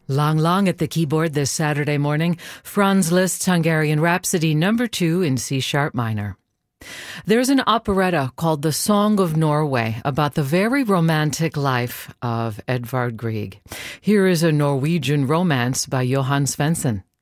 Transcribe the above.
Lang Lang at the keyboard this Saturday morning. Franz Liszt's Hungarian Rhapsody No. 2 in C-sharp minor. There's an operetta called The Song of Norway about the very romantic life of Edvard Grieg. Here is a Norwegian romance by Johan Svensson.